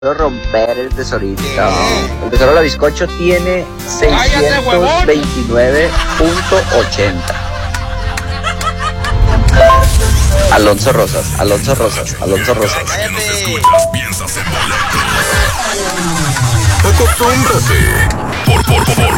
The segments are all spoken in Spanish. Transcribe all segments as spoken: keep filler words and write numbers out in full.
Quiero romper el tesorito. El tesoro de la bizcocho tiene seiscientos veintinueve punto ochenta. Alonso Rosas, Alonso Rosas, Alonso Rosas. Que nos escuchas, piensas en boletos. Acostúmbrate. Por, por, por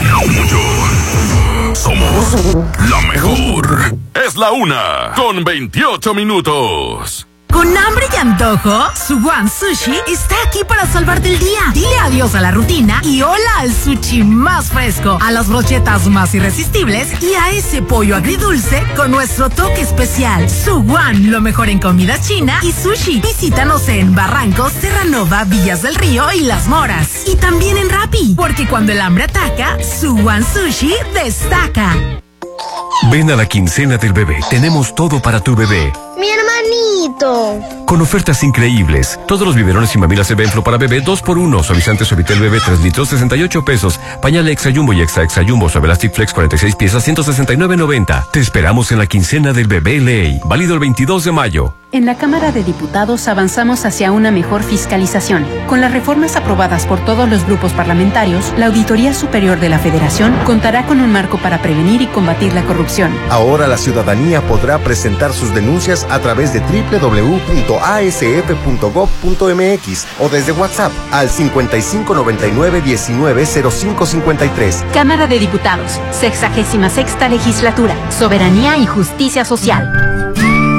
mucho. Somos la mejor. Es la una con veintiocho minutos. ¿Con hambre y antojo? Suwan Sushi está aquí para salvarte el día. Dile adiós a la rutina y hola al sushi más fresco, a las brochetas más irresistibles y a ese pollo agridulce con nuestro toque especial. Suwan, lo mejor en comida china y sushi. Visítanos en Barrancos, Terranova, Villas del Río y Las Moras. Y también en Rappi, porque cuando el hambre ataca, Suwan Sushi destaca. Ven a la quincena del bebé. Tenemos todo para tu bebé. ¡Mi hermanito! Con ofertas increíbles. Todos los biberones y mamilas Evenflo para bebé dos por uno. Suavizante Suavitel bebé tres litros, sesenta y ocho pesos. Pañal Extra Jumbo y Extra Extra Jumbo Suavelastic Flex cuarenta y seis piezas, ciento sesenta y nueve noventa. Te esperamos en la quincena del bebé Ley. Válido el veintidós de mayo. En la Cámara de Diputados avanzamos hacia una mejor fiscalización. Con las reformas aprobadas por todos los grupos parlamentarios, la Auditoría Superior de la Federación contará con un marco para prevenir y combatir la corrupción. Ahora la ciudadanía podrá presentar sus denuncias a través de doble u doble u doble u punto a s f punto gob punto m x o desde WhatsApp al cincuenta y cinco noventa y nueve diecinueve cero cinco cincuenta y tres. Cámara de Diputados, sexagésima sexta legislatura, soberanía y justicia social.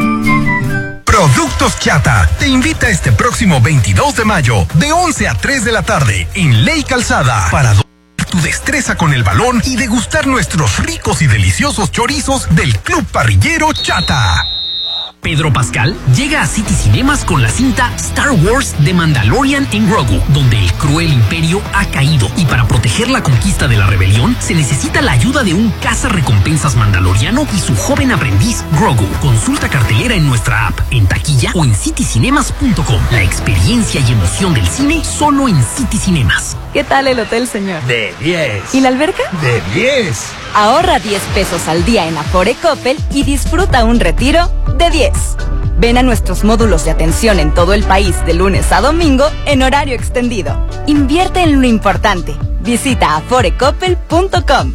Productos Chata te invita este próximo veintidós de mayo de once a tres de la tarde en Ley Calzada para dominar tu destreza con el balón y degustar nuestros ricos y deliciosos chorizos del Club Parrillero Chata. Pedro Pascal llega a City Cinemas con la cinta Star Wars The Mandalorian en Grogu, donde el cruel imperio ha caído y para proteger la conquista de la rebelión se necesita la ayuda de un cazarrecompensas mandaloriano y su joven aprendiz Grogu. Consulta cartelera en nuestra app, en taquilla o en city cinemas punto com. La experiencia y emoción del cine solo en City Cinemas. ¿Qué tal el hotel, señor? De diez. ¿Y la alberca? De diez. Ahorra diez pesos al día en Afore Coppel y disfruta un retiro de diez. Ven a nuestros módulos de atención en todo el país de lunes a domingo en horario extendido. Invierte en lo importante. Visita afore coppel punto com.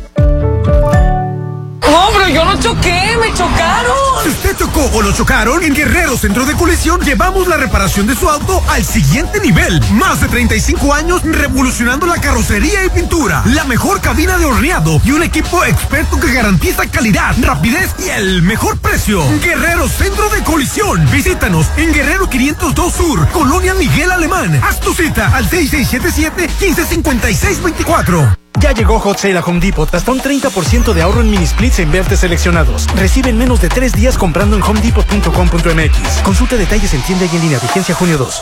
¡Hombre, yo no choqué! ¡Me chocaron! Si usted chocó o lo chocaron, en Guerrero Centro de Colisión llevamos la reparación de su auto al siguiente nivel. Más de treinta y cinco años revolucionando la carrocería y pintura. La mejor cabina de horneado y un equipo experto que garantiza calidad, rapidez y el mejor precio. Guerrero Centro de Colisión. Visítanos en Guerrero quinientos dos Sur, Colonia Miguel Alemán. Haz tu cita al seis seis siete siete, uno cinco cinco seis dos cuatro. Ya llegó Hot Sale a Home Depot, hasta un treinta por ciento de ahorro en mini splits en vertes seleccionados. Recibe en menos de tres días comprando en home depot punto com punto m x. Consulta detalles en tienda y en línea. Vigencia junio dos.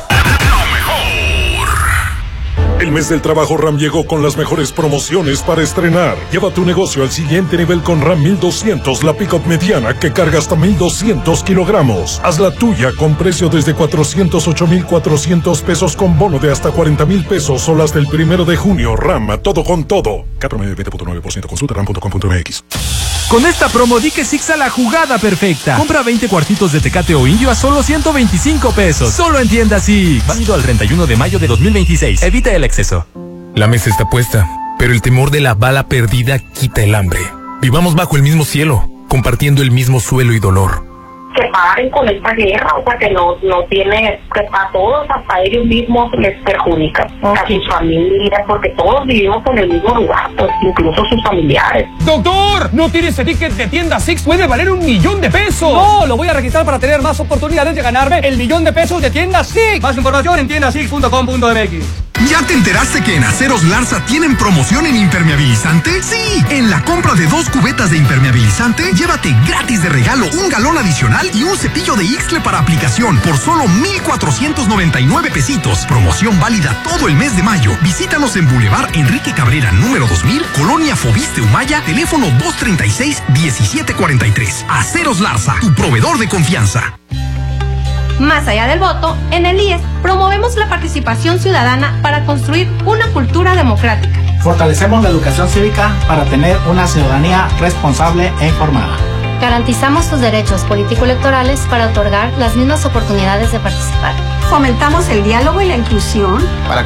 El mes del trabajo RAM llegó con las mejores promociones para estrenar. Lleva tu negocio al siguiente nivel con RAM mil doscientos, la pick-up mediana que carga hasta mil doscientos kilogramos. Haz la tuya con precio desde cuatrocientos ocho mil cuatrocientos pesos con bono de hasta cuarenta mil pesos solo hasta el primero de junio. RAM, a todo con todo. Cat promedio veinte punto nueve por ciento. Consulta ram punto com punto m x. Con esta promo di que Sixa la jugada perfecta. Compra veinte cuartitos de Tecate o Indio a solo ciento veinticinco pesos. Solo en tienda Six. Válido al treinta y uno de mayo de dos mil veintiséis. Evita el exceso. La mesa está puesta, pero el temor de la bala perdida quita el hambre. Vivamos bajo el mismo cielo, compartiendo el mismo suelo y dolor. Que paren con esta guerra, o sea, que no, no tiene, que a todos, hasta ellos mismos les perjudica, okay. A sus familias, porque todos vivimos en el mismo lugar, pues incluso sus familiares. ¡Doctor! ¿No tiene ese ticket de tienda Six? ¡Puede valer un millón de pesos! No, lo voy a registrar para tener más oportunidades de ganarme el millón de pesos de tienda Six. Más información en tienda six punto com punto m x. ¿Ya te enteraste que en Aceros Larza tienen promoción en impermeabilizante? ¡Sí! En la compra de dos cubetas de impermeabilizante, llévate gratis de regalo un galón adicional y un cepillo de Ixtle para aplicación por solo mil cuatrocientos noventa y nueve pesitos. Promoción válida todo el mes de mayo. Visítanos en Boulevard Enrique Cabrera, número dos mil, Colonia Fobiste Humaya, teléfono dos treinta y seis, diecisiete cuarenta y tres. Aceros Larza, tu proveedor de confianza. Más allá del voto, en el I E S promovemos la participación ciudadana para construir una cultura democrática. Fortalecemos la educación cívica para tener una ciudadanía responsable e informada. Garantizamos tus derechos político-electorales para otorgar las mismas oportunidades de participar. fomentamos el diálogo y la inclusión. Para